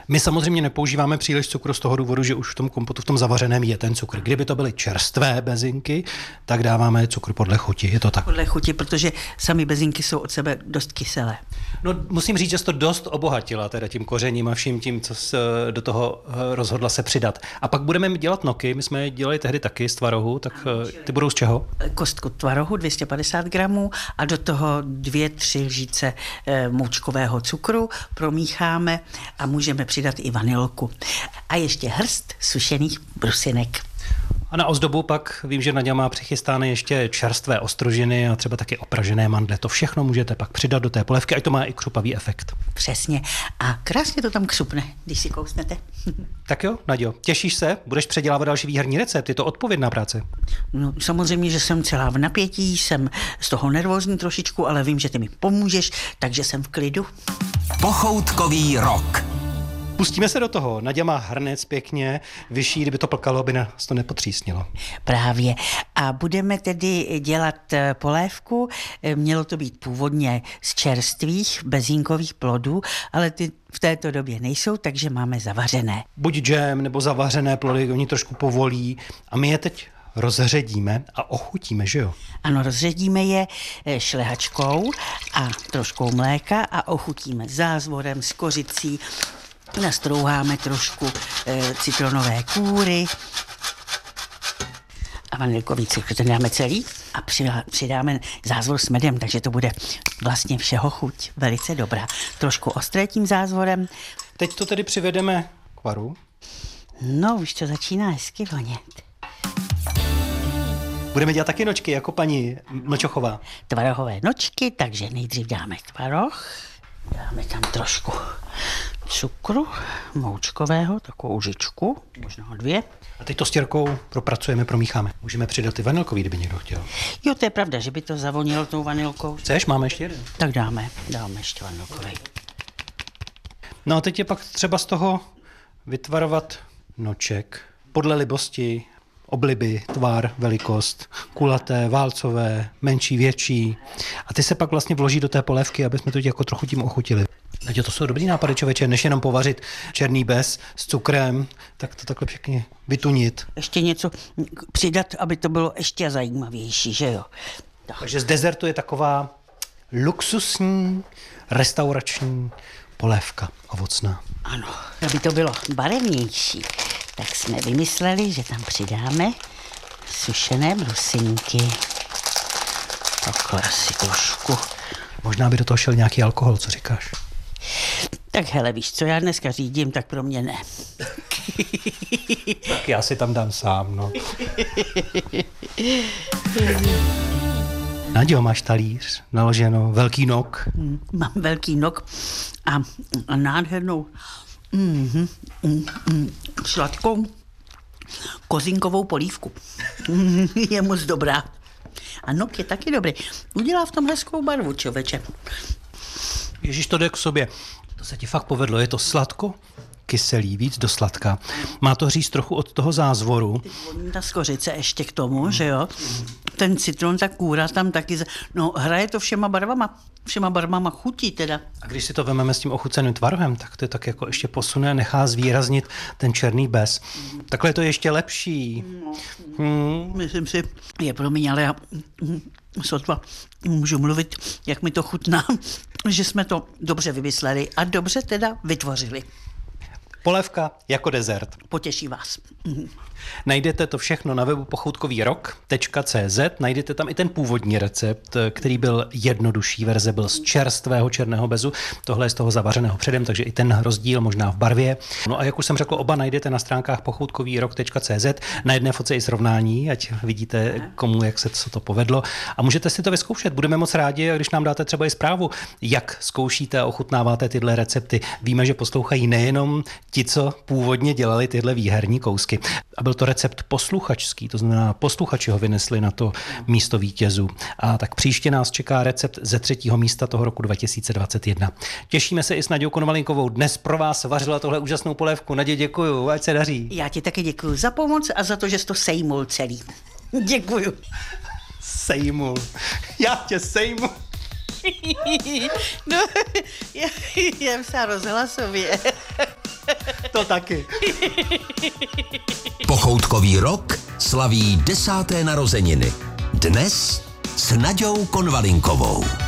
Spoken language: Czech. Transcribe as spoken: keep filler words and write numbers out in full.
My samozřejmě nepoužíváme příliš cukru z toho důvodu, že už v tom kompotu, v tom zavařeném je ten cukr. Kdyby to byly čerstvé bezinky, tak dáváme cukr podle chuti, je to tak? Podle chuti, protože sami bezinky jsou od sebe dost kyselé. No, musím říct, že jsi to dost obohatila teda tím kořením a vším tím, co se do toho rozhodla se přidat. A pak budeme dělat noky, my jsme je dělali tehdy taky z tvarohu, tak ty budou z čeho? Kostku tvarohu dvě stě padesát gramů a do toho dvě, tři lžíce e, moučkového cukru promícháme a můžeme přidat i vanilku. A ještě hrst sušených brusinek. A na ozdobu pak vím, že Naďa má přichystané ještě čerstvé ostrožiny a třeba taky opražené mandle. To všechno můžete pak přidat do té polévky, a to má i křupavý efekt. Přesně. A krásně to tam křupne, když si kousnete. Tak jo, Naďo, těšíš se? Budeš předělávat další výherní recept? Je to odpovědná práce? No, samozřejmě, že jsem celá v napětí, jsem z toho nervózní trošičku, ale vím, že ty mi pomůžeš, takže jsem v klidu. Pochoutkový rok. Pustíme se do toho. Naďa má hrnec pěkně vyšší, kdyby to plkalo, aby nás to nepotřísnilo. Právě. A budeme tedy dělat polévku. Mělo to být původně z čerstvých bezínkových plodů, ale ty v této době nejsou, takže máme zavařené. Buď džem nebo zavařené plody, oni trošku povolí a my je teď rozředíme a ochutíme, že jo? Ano, rozředíme je šlehačkou a troškou mléka a ochutíme zázvorem, s kořicí. Nastrouháme trošku e, citronové kůry a vanilkový cukr, ten dáme celý a přidáme zázvor s medem, takže to bude vlastně všeho chuť. Velice dobrá. Trošku ostré tím zázvorem. Teď to tedy přivedeme k varu. No, už to začíná hezky vonět. Budeme dělat taky nočky, jako paní Mlčochová. Tvarohové nočky, takže nejdřív dáme tvaroh. Dáme tam trošku cukru moučkového, takovou lžičku, možná dvě. A teď to s těrkou propracujeme, promícháme. Můžeme přidat i vanilkový, kdyby někdo chtěl. Jo, to je pravda, že by to zavonilo tou vanilkou. Chceš? Máme ještě jeden. Tak dáme, dáme ještě vanilkový. No a teď je pak třeba z toho vytvarovat noček podle libosti, obliby, tvar, velikost, kulaté, válcové, menší, větší. A ty se pak vlastně vloží do té polévky, aby jsme to jako trochu tím ochutili. Naďo, to jsou dobrý nápady, člověče, než jenom povařit černý bez s cukrem, tak to takhle pěkně vytunit. Ještě něco přidat, aby to bylo ještě zajímavější, že jo? Tak. Takže z dezertu je taková luxusní restaurační polévka ovocná. Ano, aby to bylo barevnější, tak jsme vymysleli, že tam přidáme sušené brusinky. Takhle asi trošku. Možná by do toho šel nějaký alkohol, co říkáš? Tak hele, víš co, já dneska řídím, tak pro mě ne. Tak já si tam dám sám, no. Naďo, máš talíř, naloženo, velký nok. Mm, mám velký nok a, a nádhernou mm, mm, mm, sladkou kozinkovou polívku. Mm, je moc dobrá. A nok je taky dobrý. Udělá v tom hezkou barvu, člověče. Ježíš, to jde k sobě. To se ti fakt povedlo. Je to sladko, kyselý, víc do sladka. Má to říct trochu od toho zázvoru. Ta skořice ještě k tomu, že jo? Ten citron, ta kůra tam taky, no hraje to všema barvama, všema barvama chutí teda. A když si to vememe s tím ochuceným tvarohem, tak to tak jako ještě posune a nechá zvýraznit ten černý bez. Mm. Takhle je to ještě lepší. Hmm. Myslím si, je promiň, ale já sotva můžu mluvit, jak mi to chutná, že jsme to dobře vymysleli a dobře teda vytvořili. Polévka jako dezert. Potěší vás. Mhm. Najdete to všechno na webu pochoutkový rok tečka cé zet. Najdete tam i ten původní recept, který byl jednodušší verze, byl z čerstvého černého bezu. Tohle je z toho zavařeného předem, takže i ten rozdíl možná v barvě. No a jak už jsem řekl, oba najdete na stránkách pochoutkový rok tečka cé zet. Na jedné fotce i srovnání, ať vidíte, komu jak se to povedlo. A můžete si to vyzkoušet. Budeme moc rádi, když nám dáte třeba i zprávu, jak zkoušíte a ochutnáváte tyhle recepty. Víme, že poslouchají nejenom ti, co původně dělali tyhle výherní kousky. A byl to recept posluchačský, to znamená posluchači ho vynesli na to místo vítězů. A tak příště nás čeká recept ze třetího místa toho roku dva tisíce dvacet jedna. Těšíme se i s Naďou Konovalinkovou. Dnes pro vás vařila tohle úžasnou polévku. Nadě, děkuju, ať se daří. Já ti taky děkuju za pomoc a za to, že jsi to sejmul celý. Děkuju. Sejmul. Já tě sejmu. No, já, já jsem rozhlasově. To taky. Pochoutkový rok slaví desáté narozeniny. Dnes s Naďou Konvalinkovou.